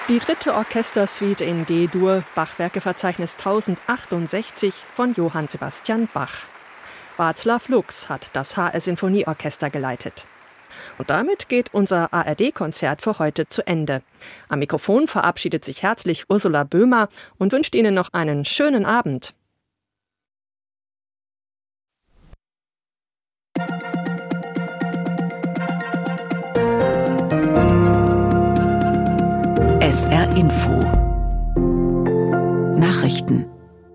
Die dritte Orchestersuite in D-Dur, Bachwerkeverzeichnis 1068 von Johann Sebastian Bach. Václav Lux hat das HR Sinfonieorchester geleitet. Und damit geht unser ARD-Konzert für heute zu Ende. Am Mikrofon verabschiedet sich herzlich Ursula Böhmer und wünscht Ihnen noch einen schönen Abend. SR Info Nachrichten.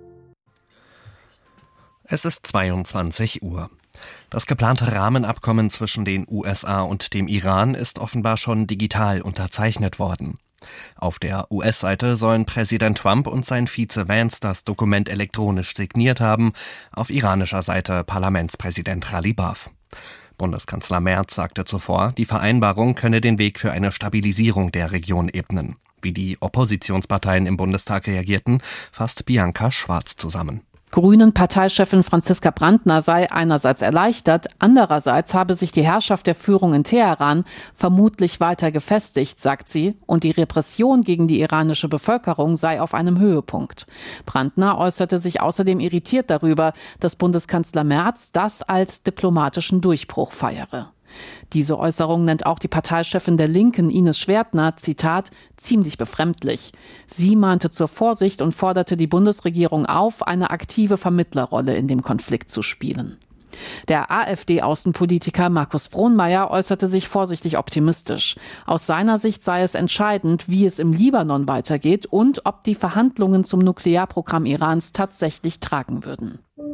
Es ist 22 Uhr. Das geplante Rahmenabkommen zwischen den USA und dem Iran ist offenbar schon digital unterzeichnet worden. Auf der US-Seite sollen Präsident Trump und sein Vize Vance das Dokument elektronisch signiert haben, auf iranischer Seite Parlamentspräsident Ghalibaf. Bundeskanzler Merz sagte zuvor, die Vereinbarung könne den Weg für eine Stabilisierung der Region ebnen. Wie die Oppositionsparteien im Bundestag reagierten, fasst Bianca Schwarz zusammen. Grünen-Parteichefin Franziska Brandner sei einerseits erleichtert, andererseits habe sich die Herrschaft der Führung in Teheran vermutlich weiter gefestigt, sagt sie, und die Repression gegen die iranische Bevölkerung sei auf einem Höhepunkt. Brandner äußerte sich außerdem irritiert darüber, dass Bundeskanzler Merz das als diplomatischen Durchbruch feiere. Diese Äußerung nennt auch die Parteichefin der Linken, Ines Schwertner, Zitat, ziemlich befremdlich. Sie mahnte zur Vorsicht und forderte die Bundesregierung auf, eine aktive Vermittlerrolle in dem Konflikt zu spielen. Der AfD-Außenpolitiker Markus Frohnmayer äußerte sich vorsichtig optimistisch. Aus seiner Sicht sei es entscheidend, wie es im Libanon weitergeht und ob die Verhandlungen zum Nuklearprogramm Irans tatsächlich tragen würden.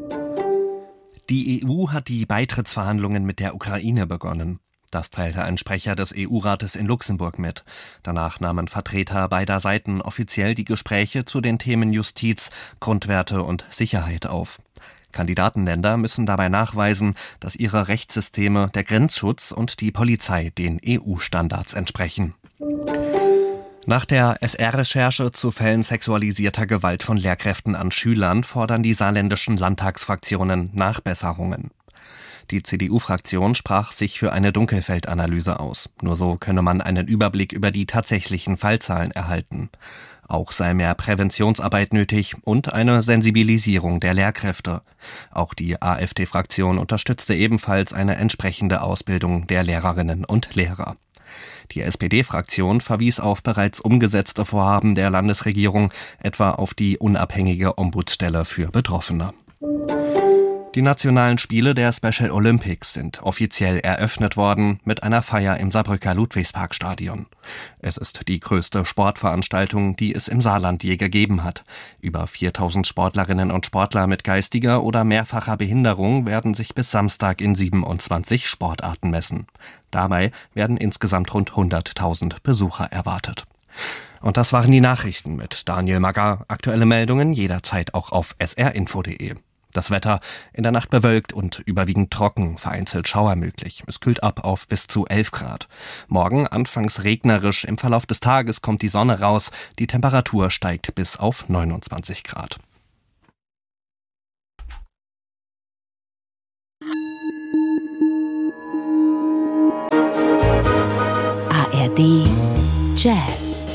Die EU hat die Beitrittsverhandlungen mit der Ukraine begonnen. Das teilte ein Sprecher des EU-Rates in Luxemburg mit. Danach nahmen Vertreter beider Seiten offiziell die Gespräche zu den Themen Justiz, Grundwerte und Sicherheit auf. Kandidatenländer müssen dabei nachweisen, dass ihre Rechtssysteme, der Grenzschutz und die Polizei den EU-Standards entsprechen. Nach der SR-Recherche zu Fällen sexualisierter Gewalt von Lehrkräften an Schülern fordern die saarländischen Landtagsfraktionen Nachbesserungen. Die CDU-Fraktion sprach sich für eine Dunkelfeldanalyse aus. Nur so könne man einen Überblick über die tatsächlichen Fallzahlen erhalten. Auch sei mehr Präventionsarbeit nötig und eine Sensibilisierung der Lehrkräfte. Auch die AfD-Fraktion unterstützte ebenfalls eine entsprechende Ausbildung der Lehrerinnen und Lehrer. Die SPD-Fraktion verwies auf bereits umgesetzte Vorhaben der Landesregierung, etwa auf die unabhängige Ombudsstelle für Betroffene. Die nationalen Spiele der Special Olympics sind offiziell eröffnet worden mit einer Feier im Saarbrücker Ludwigsparkstadion. Es ist die größte Sportveranstaltung, die es im Saarland je gegeben hat. Über 4000 Sportlerinnen und Sportler mit geistiger oder mehrfacher Behinderung werden sich bis Samstag in 27 Sportarten messen. Dabei werden insgesamt rund 100.000 Besucher erwartet. Und das waren die Nachrichten mit Daniel Magger. Aktuelle Meldungen jederzeit auch auf srinfo.de. Das Wetter in der Nacht bewölkt und überwiegend trocken, vereinzelt Schauer möglich. Es kühlt ab auf bis zu 11 Grad. Morgen anfangs regnerisch, im Verlauf des Tages kommt die Sonne raus. Die Temperatur steigt bis auf 29 Grad. ARD Jazz.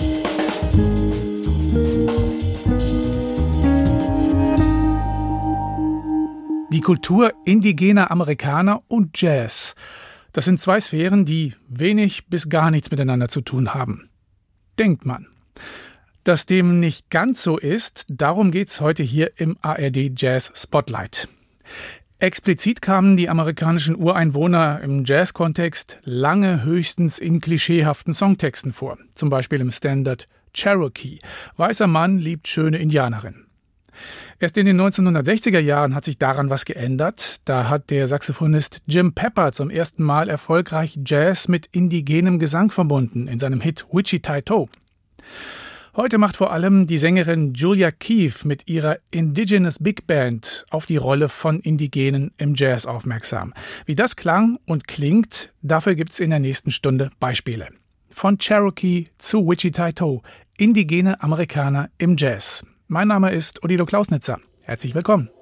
Die Kultur indigener Amerikaner und Jazz. Das sind zwei Sphären, die wenig bis gar nichts miteinander zu tun haben. Denkt man. Dass dem nicht ganz so ist, darum geht's heute hier im ARD Jazz Spotlight. Explizit kamen die amerikanischen Ureinwohner im Jazz-Kontext lange höchstens in klischeehaften Songtexten vor. Zum Beispiel im Standard Cherokee. Weißer Mann liebt schöne Indianerin. Erst in den 1960er Jahren hat sich daran was geändert. Da hat der Saxophonist Jim Pepper zum ersten Mal erfolgreich Jazz mit indigenem Gesang verbunden in seinem Hit Wichita-To. Heute macht vor allem die Sängerin Julia Keefe mit ihrer Indigenous Big Band auf die Rolle von Indigenen im Jazz aufmerksam. Wie das klang und klingt, dafür gibt's in der nächsten Stunde Beispiele. Von Cherokee zu Wichita-To, indigene Amerikaner im Jazz. Mein Name ist Odilo Klausnitzer. Herzlich willkommen.